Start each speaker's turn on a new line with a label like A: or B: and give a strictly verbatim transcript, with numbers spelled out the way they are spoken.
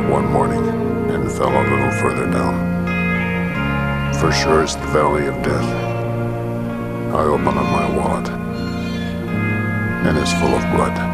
A: up one morning and fell a little further down. For sure it's the valley of death. I open up my wallet, and it's full of blood.